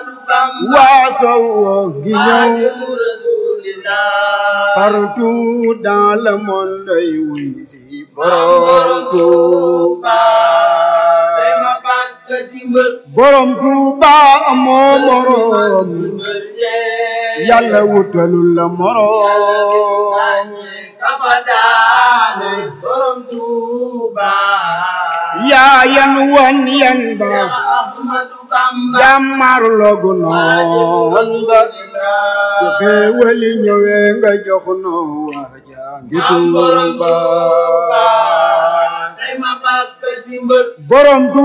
waa sow gi ñëw partout dans le monde ay wuy si borom Touba borom Touba amoo morom yàlla wutalul la morom borom Touba yaa yan wan yan ba jàmmar logu noon ba su xéewali ñëwee nga jox noo waaja ngi Touba borom